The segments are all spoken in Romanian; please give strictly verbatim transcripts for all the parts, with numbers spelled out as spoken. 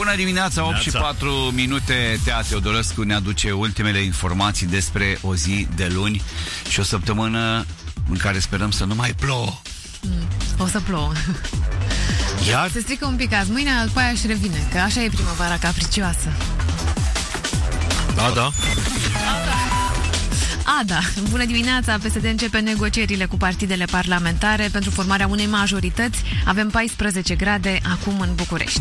Bună dimineața, opt și patru minute. Tea Teodorescu ne aduce ultimele informații despre o zi de luni și o săptămână în care sperăm să nu mai plouă. Mm, o să plouă. Iar? Se strică un pic azi, mâine după aia și revine, că așa e primăvara capricioasă. Da, da. Ada, bună dimineața! P S D începe negocierile cu partidele parlamentare pentru formarea unei majorități. Avem paisprezece grade acum în București.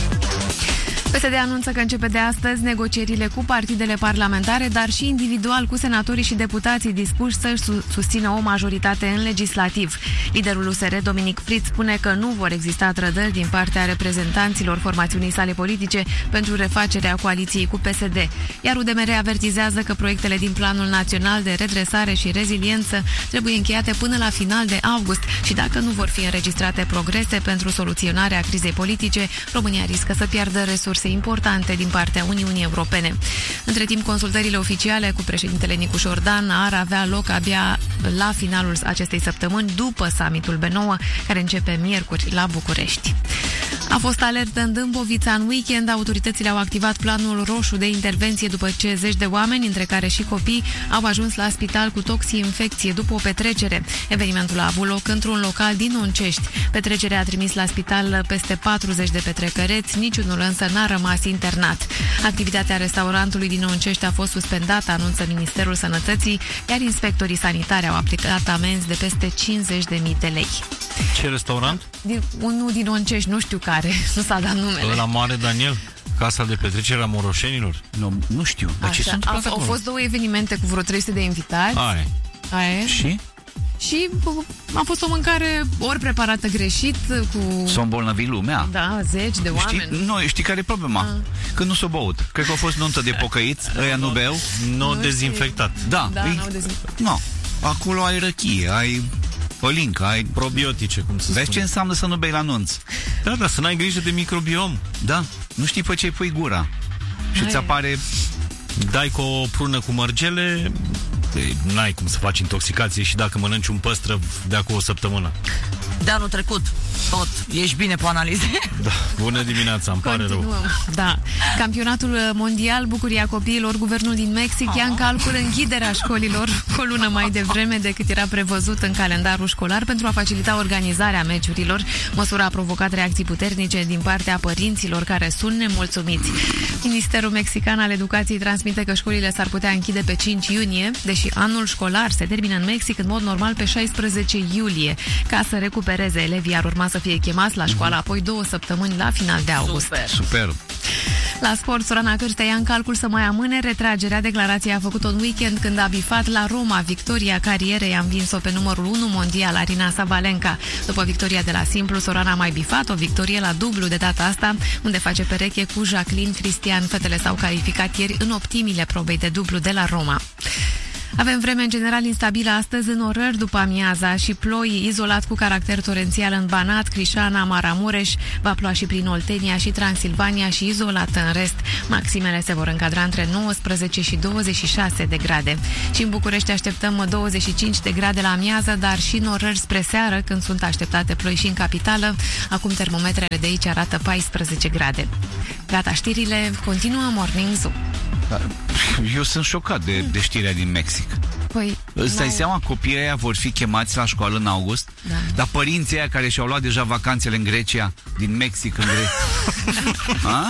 P S D anunță că începe de astăzi negocierile cu partidele parlamentare, dar și individual cu senatorii și deputații dispuși să susțină o majoritate în legislativ. Liderul U S R, Dominic Fritz, spune că nu vor exista trădări din partea reprezentanților formațiunii sale politice pentru refacerea coaliției cu P S D. Iar U D M R avertizează că proiectele din Planul Național de Redresare și Reziliență trebuie încheiate până la final de august și dacă nu vor fi înregistrate progrese pentru soluționarea crizei politice, România riscă să piardă resurse importante din partea Uniunii Europene. Între timp, consultările oficiale cu președintele Nicu Șordan ar avea loc abia la finalul acestei săptămâni, după summitul B nouă, care începe miercuri la București. A fost alertă în Dâmbovița în weekend. Autoritățile au activat planul roșu de intervenție după ce zeci de oameni, între care și copii, au ajuns la spital cu toxi-infecție după o petrecere. Evenimentul a avut loc într-un local din Nuncești. Petrecerea a trimis la spital peste patruzeci de petrecăreți, niciunul însă n-a rămas internat. Activitatea restaurantului din Nuncești a fost suspendată, anunță Ministerul Sănătății, iar inspectorii sanitari au aplicat amenzi de peste cincizeci de mii de lei. Ce restaurant? Din, unul din Nuncești, nu știu care, nu s-a dat numele. La Mare Daniel? Casa de petrecere a moroșenilor? Nu, nu știu. Dar ce sunt au, au fost două evenimente cu vreo trei sute de invitați. Aia. Aia. Și? Și a fost o mâncare ori preparată greșit cu... S-o îmbolnăvit lumea. Da, zeci de oameni. Știi, nu, știi care e problema? A. Că nu s-o băut. Cred că a fost nuntă de pocăiți, ăia nu beau. Nu dezinfectat. Da, da ei, n-au dezinfectat. Nu. Acolo ai răchie, ai pălincă, ai probiotice, cum se Vezi spune. ce înseamnă să nu bei la nunți? Da, da, să n-ai grijă de microbiom. Da, nu știi pe ce pui gura. Și îți apare... Dai cu o prună cu mărgele, n-ai cum să faci intoxicație și dacă mănânci un păstrăv de acum o săptămână. De anul trecut, tot. Ești bine pe analize. Da, bună dimineața, îmi pare rău. Da. Campionatul mondial, bucuria copiilor, guvernul din Mexic ia în calcul închiderea școlilor cu o lună mai devreme decât era prevăzut în calendarul școlar pentru a facilita organizarea meciurilor. Măsura a provocat reacții puternice din partea părinților care sunt nemulțumiți. Ministerul mexican al educației transmite că școlile s-ar putea închide pe cinci iunie, deși anul școlar se termină în Mexic în mod normal pe șaisprezece iulie. Ca să recupereze, elevii ar urma să fie chemați la școală apoi două săptămâni la final de august. Super. Super. La sport, Sorana Cârstea ia în calcul să mai amâne retragerea. Declarația a făcut-o în weekend când a bifat la Roma. Victoria carierei a învins-o pe numărul unu mondial, Arina Sabalenka. După victoria de la simplu, Sorana a mai bifat o victorie la dublu de data asta, unde face pereche cu Jacqueline Cristian. Fetele s-au calificat ieri în optimile probei de dublu de la Roma. Avem vreme în general instabilă astăzi în orări după amiaza și ploi izolat cu caracter torențial în Banat, Crișana, Maramureș. Va ploua și prin Oltenia și Transilvania și izolat în rest. Maximele se vor încadra între nouăsprezece și douăzeci și șase de grade. Și în București așteptăm douăzeci și cinci de grade la amiază, dar și în orări spre seară, când sunt așteptate ploi și în capitală. Acum termometrele de aici arată paisprezece grade. Gata, știrile, continuă Morning Zoo. Eu sunt șocat de, de știrea din Mexic. Păi, Îți dai seama, copiii aia vor fi chemați la școală în august? Da. Dar părinții aia care și-au luat deja vacanțele în Grecia, din Mexic în Grecia.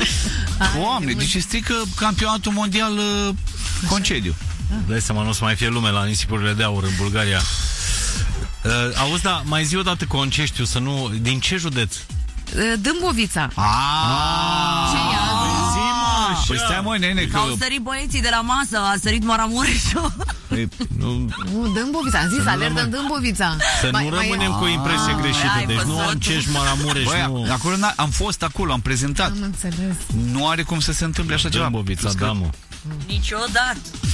Doamne, deci strică campionatul mondial uh, concediu. Dai seama, nu o să mai fie lume la nisipurile de aur în Bulgaria. Uh, auzi, da, mai zi o dată Conceștiu, să nu... Din ce județ? Dâmbovița. Aaaa! Ce ia? Păi stai, mă, nene, că... Au sărit băieții de la masă, a sărit Maramureșul. Nu, nu Dâmbovița, am zis, alertă în Dâmbovița. Să mai, nu mai... rămânem cu o impresie greșită. Ai Deci văzut. nu am cești Maramureș, Băi, nu... acolo am fost acolo, am prezentat. Am înțeles. Nu are cum să se întâmple așa ceva. Dâmbovița, da, mă. Niciodată.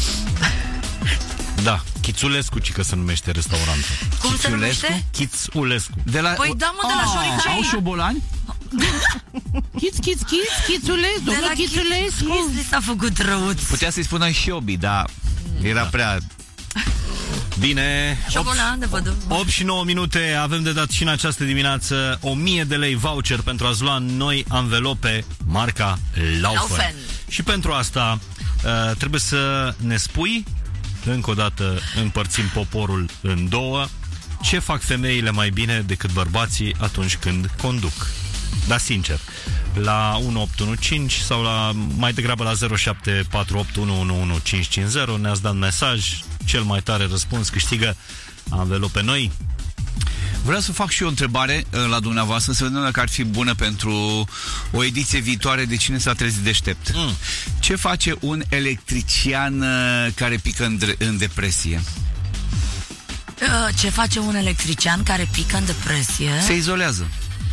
Da, Chițulescu, ci că se numește restaurantul. Cum se numește? Chițulescu. De la... Păi da, mă, de la Șoricei. Au șobolani? Chiț, chiț, chiț, Chițulescu, De la domnul Chițulescu. Chis li s-a făcut răuț. Putea să-i spună Hiobi, dar era prea... Bine, Șocoladă, văd. opt și nouă minute, avem de dat și în această dimineață o mie de lei voucher pentru a-ți lua noi anvelope marca Laufen. Laufen. Și pentru asta uh, trebuie să ne spui, încă o dată împărțim poporul în două, ce fac femeile mai bine decât bărbații atunci când conduc. Dar sincer, la unu opt unu cinci sau la, mai degrabă la zero șapte patru opt unu unu unu cinci cinci zero ne-ați dat mesaj, cel mai tare răspuns câștigă anvelope noi. Vreau să fac și eu o întrebare uh, la dumneavoastră, să vedem dacă ar fi bună pentru o ediție viitoare de Cine s-a trezit deștept. Mm. Ce face un electrician uh, care pică în, în depresie? Uh, ce face un electrician care pică în depresie? Se izolează.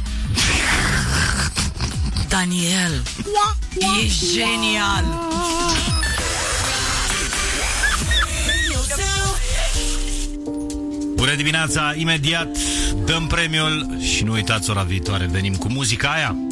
Daniel, e genial! Bună dimineața, imediat dăm premiul și nu uitați, ora viitoare venim cu muzica aia.